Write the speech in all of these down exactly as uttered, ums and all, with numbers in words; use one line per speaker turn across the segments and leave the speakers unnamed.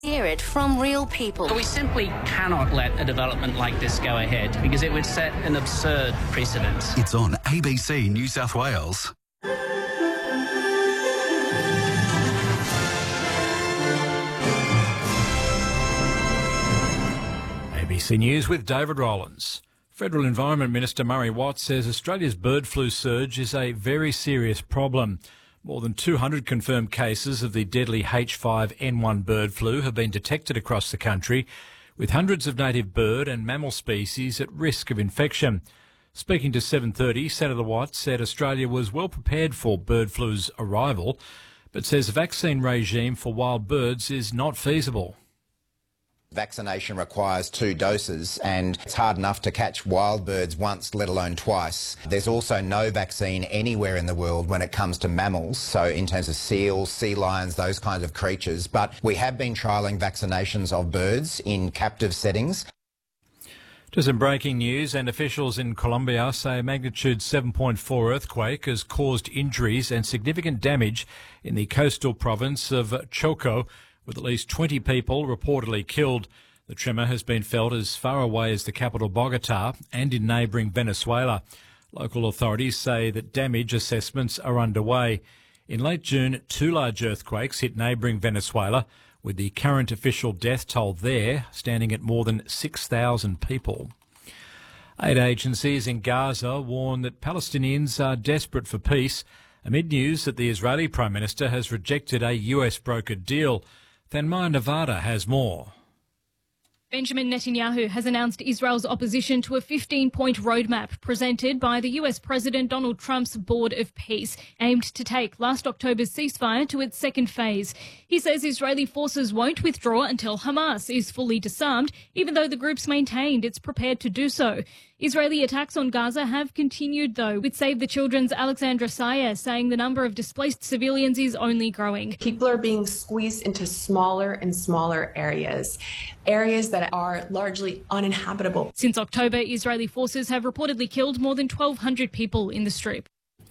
Hear it from real people.
We simply cannot let a development like this go ahead because it would set an absurd precedent.
It's on A B C New South Wales.
A B C News with David Rowlands. Federal Environment Minister Murray Watt says Australia's bird flu surge is a very serious problem. More than two hundred confirmed cases of the deadly H five N one bird flu have been detected across the country, with hundreds of native bird and mammal species at risk of infection. Speaking to seven thirty, Senator Watt said Australia was well prepared for bird flu's arrival, but says a vaccine regime for wild birds is not feasible.
Vaccination requires two doses and it's hard enough to catch wild birds once, let alone twice. There's also no vaccine anywhere in the world when it comes to mammals, so in terms of seals, sea lions, those kinds of creatures. But we have been trialling vaccinations of birds in captive settings.
To some breaking news, and officials in Colombia say a magnitude seven point four earthquake has caused injuries and significant damage in the coastal province of Choco, with at least twenty people reportedly killed. The tremor has been felt as far away as the capital Bogota and in neighbouring Venezuela. Local authorities say that damage assessments are underway. In late June, two large earthquakes hit neighbouring Venezuela, with the current official death toll there standing at more than six thousand people. Aid agencies in Gaza warn that Palestinians are desperate for peace amid news that the Israeli Prime Minister has rejected a U S brokered deal. Thanmaya Nevada has more.
Benjamin Netanyahu has announced Israel's opposition to a fifteen-point roadmap presented by the U S President Donald Trump's Board of Peace, aimed to take last October's ceasefire to its second phase. He says Israeli forces won't withdraw until Hamas is fully disarmed, even though the group's maintained it's prepared to do so. Israeli attacks on Gaza have continued, though, with Save the Children's Alexandra Sayer saying the number of displaced civilians is only growing.
People are being squeezed into smaller and smaller areas, areas that are largely uninhabitable.
Since October, Israeli forces have reportedly killed more than twelve hundred people in the Strip.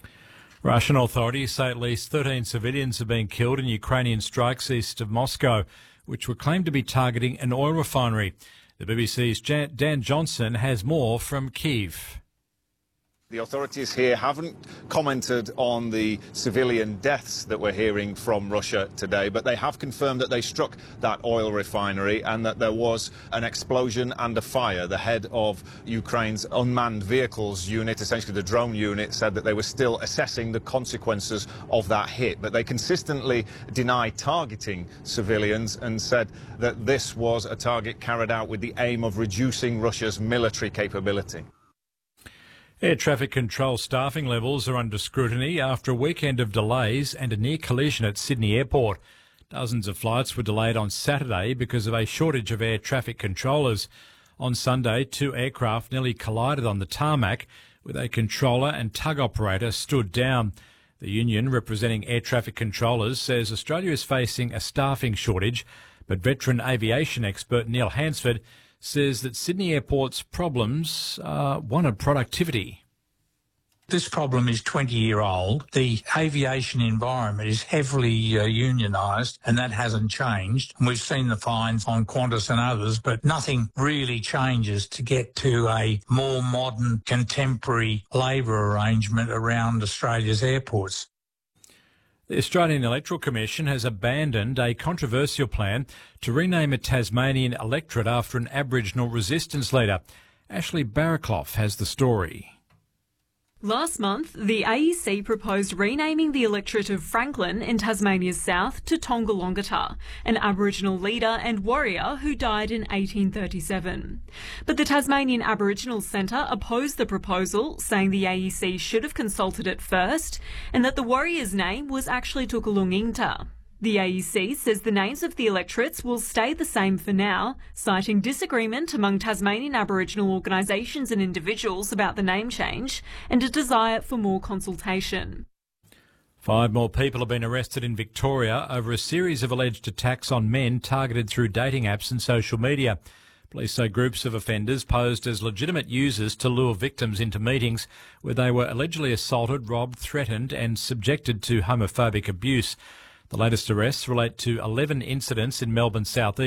Russian authorities say at least thirteen civilians have been killed in Ukrainian strikes east of Moscow, which were claimed to be targeting an oil refinery. The B B C's Dan Johnson has more from Kyiv.
The authorities here haven't commented on the civilian deaths that we're hearing from Russia today, but they have confirmed that they struck that oil refinery and that there was an explosion and a fire. The head of Ukraine's unmanned vehicles unit, essentially the drone unit, said that they were still assessing the consequences of that hit, but they consistently deny targeting civilians and said that this was a target carried out with the aim of reducing Russia's military capability.
Air traffic control staffing levels are under scrutiny after a weekend of delays and a near collision at Sydney Airport. Dozens of flights were delayed on Saturday because of a shortage of air traffic controllers. On Sunday, two aircraft nearly collided on the tarmac, with a controller and tug operator stood down. The union representing air traffic controllers says Australia is facing a staffing shortage, but veteran aviation expert Neil Hansford says that Sydney Airport's problems are one of productivity.
This problem is twenty year old. The aviation environment is heavily uh, unionised, and that hasn't changed. And we've seen the fines on Qantas and others, but nothing really changes to get to a more modern, contemporary labour arrangement around Australia's airports.
The Australian Electoral Commission has abandoned a controversial plan to rename a Tasmanian electorate after an Aboriginal resistance leader. Ashley Barraclough has the story.
Last month, the A E C proposed renaming the electorate of Franklin in Tasmania's south to Tongalongata, an Aboriginal leader and warrior who died in eighteen thirty-seven. But the Tasmanian Aboriginal Centre opposed the proposal, saying the A E C should have consulted it first and that the warrior's name was actually Tukulungingta. The A E C says the names of the electorates will stay the same for now, citing disagreement among Tasmanian Aboriginal organisations and individuals about the name change and a desire for more consultation.
Five more people have been arrested in Victoria over a series of alleged attacks on men targeted through dating apps and social media. Police say groups of offenders posed as legitimate users to lure victims into meetings where they were allegedly assaulted, robbed, threatened and subjected to homophobic abuse. The latest arrests relate to eleven incidents in Melbourne South East.